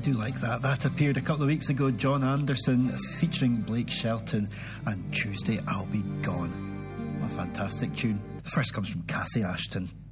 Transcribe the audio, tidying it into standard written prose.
do like that. That appeared a couple of weeks ago. John Anderson featuring Blake Shelton and Tuesday I'll Be Gone. What a fantastic tune. First comes from Cassie Ashton.